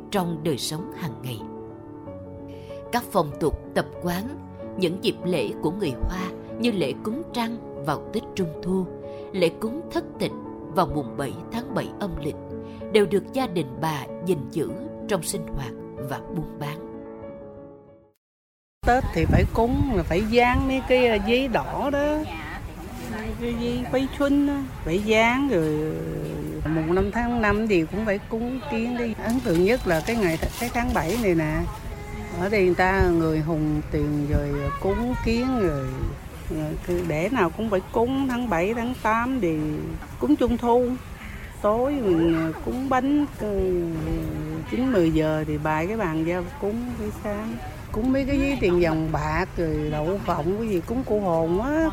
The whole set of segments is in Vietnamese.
trong đời sống hàng ngày. Các phong tục, tập quán, những dịp lễ của người Hoa như lễ cúng trăng vào Tết Trung Thu, lễ cúng Thất Tịch vào mùng 7 tháng 7 âm lịch đều được gia đình bà gìn giữ trong sinh hoạt và buôn bán. Tết thì phải cúng, là phải dán mấy cái giấy đỏ đó, cái giấy váy xuân đó, phải dán, rồi mùng 5 tháng 5 thì cũng phải cúng kiến đi. Ấn tượng nhất là cái tháng 7 này nè. Ở đây người ta người hùng tiền rồi cúng kiến, rồi để nào cũng phải cúng. Tháng 7, tháng 8 thì cúng Trung Thu. Tối mình cúng bánh, 9-10 giờ thì bày cái bàn ra cúng buổi sáng. Cúng mấy cái giấy tiền vòng bạc, rồi đậu phộng, cái gì cúng cô hồn á.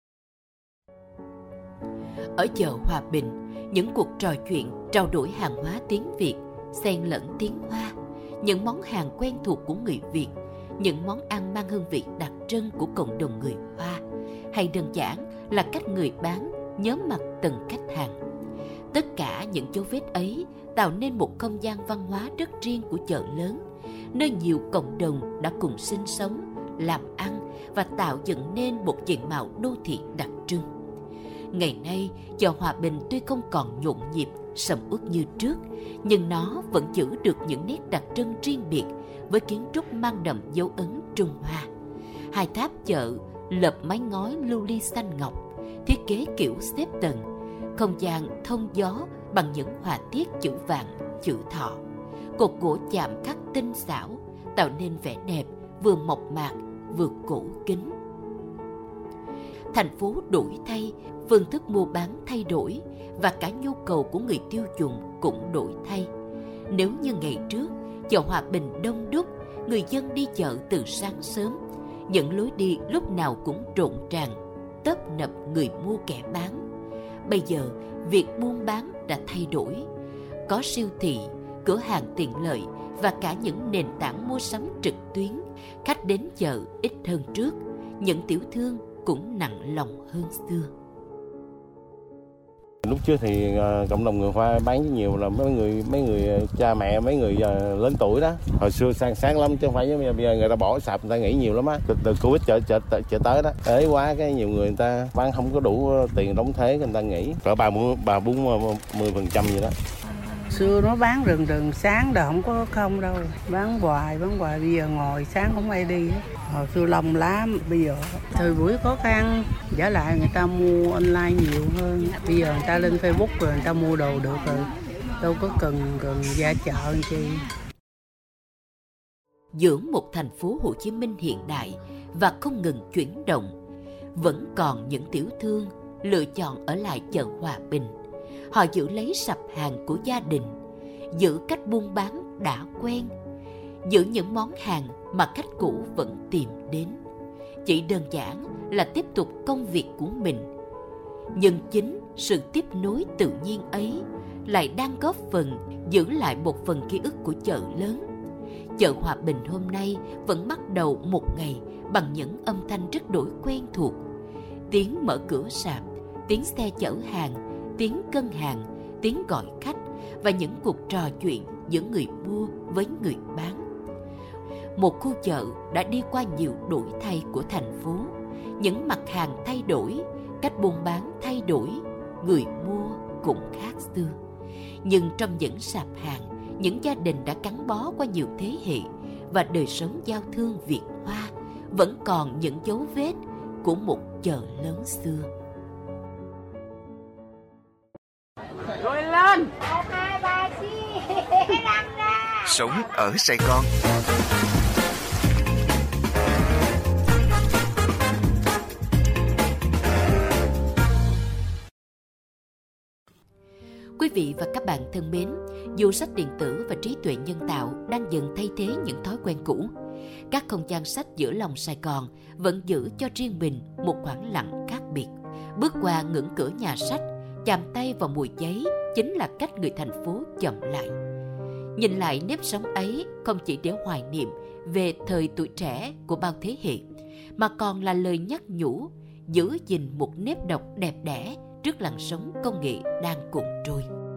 Ở chợ Hòa Bình, những cuộc trò chuyện, trao đổi hàng hóa tiếng Việt, xen lẫn tiếng Hoa, những món hàng quen thuộc của người Việt, những món ăn mang hương vị đặc trưng của cộng đồng người Hoa, hay đơn giản là cách người bán nhóm mặt từng khách hàng. Tất cả những dấu vết ấy tạo nên một không gian văn hóa rất riêng của chợ lớn, nơi nhiều cộng đồng đã cùng sinh sống, làm ăn và tạo dựng nên một diện mạo đô thị đặc trưng. Ngày nay, chợ Hòa Bình tuy không còn nhộn nhịp, sầm uất như trước, nhưng nó vẫn giữ được những nét đặc trưng riêng biệt với kiến trúc mang đậm dấu ấn Trung Hoa. Hai tháp chợ lợp mái ngói lưu ly xanh ngọc, thiết kế kiểu xếp tầng, không gian thông gió bằng những họa tiết chữ vạn, chữ thọ, cột gỗ chạm khắc tinh xảo, tạo nên vẻ đẹp vừa mộc mạc vừa cổ kính. Thành phố đổi thay, phương thức mua bán thay đổi và cả nhu cầu của người tiêu dùng cũng đổi thay. Nếu như ngày trước, chợ Hòa Bình đông đúc, người dân đi chợ từ sáng sớm, những lối đi lúc nào cũng rộn ràng, tấp nập người mua kẻ bán. Bây giờ, việc buôn bán đã thay đổi. Có siêu thị, cửa hàng tiện lợi và cả những nền tảng mua sắm trực tuyến. Khách đến chợ ít hơn trước, những tiểu thương cũng nặng lòng hơn xưa. Lúc trước thì cộng đồng người Hoa bán nhiều là mấy người cha mẹ, mấy người lớn tuổi đó. Hồi xưa sáng lắm chứ không phải bây giờ người ta bỏ sạp, người ta nghỉ nhiều lắm á. Từ Covid chợ tới đó, ế quá cái nhiều người ta bán không có đủ tiền đóng thế, người ta nghỉ. Cỡ 30-40% gì đó. Xưa nó bán rừng sáng đâu không có không đâu, bán hoài bây giờ ngồi sáng không ai đi hết. Hồi xưa lòng lắm, bây giờ thời buổi khó khăn, giả lại người ta mua online nhiều hơn. Bây giờ người ta lên Facebook rồi người ta mua đồ được rồi, đâu có cần ra chợ làm chi. Giữa một thành phố Hồ Chí Minh hiện đại và không ngừng chuyển động, vẫn còn những tiểu thương lựa chọn ở lại chợ Hòa Bình. Họ giữ lấy sạp hàng của gia đình, giữ cách buôn bán đã quen, giữ những món hàng mà khách cũ vẫn tìm đến. Chỉ đơn giản là tiếp tục công việc của mình. Nhưng chính sự tiếp nối tự nhiên ấy lại đang góp phần giữ lại một phần ký ức của chợ lớn. Chợ Hòa Bình hôm nay vẫn bắt đầu một ngày bằng những âm thanh rất đổi quen thuộc. Tiếng mở cửa sạp, tiếng xe chở hàng, tiếng cân hàng, tiếng gọi khách và những cuộc trò chuyện giữa người mua với người bán. Một khu chợ đã đi qua nhiều đổi thay của thành phố. Những mặt hàng thay đổi, cách buôn bán thay đổi, người mua cũng khác xưa. Nhưng trong những sạp hàng, những gia đình đã gắn bó qua nhiều thế hệ và đời sống giao thương Việt Hoa vẫn còn những dấu vết của một chợ lớn xưa. Rồi lên! 1, 2, 3, 5 ra! Sống ở Sài Gòn. Quý vị và các bạn thân mến, dù sách điện tử và trí tuệ nhân tạo đang dần thay thế những thói quen cũ, các không gian sách giữa lòng Sài Gòn vẫn giữ cho riêng mình một khoảng lặng khác biệt. Bước qua ngưỡng cửa nhà sách, chạm tay vào mùi giấy chính là cách người thành phố chậm lại. Nhìn lại nếp sống ấy không chỉ để hoài niệm về thời tuổi trẻ của bao thế hệ, mà còn là lời nhắc nhủ giữ gìn một nếp độc đẹp đẽ trước làn sóng công nghệ đang cuộn trôi.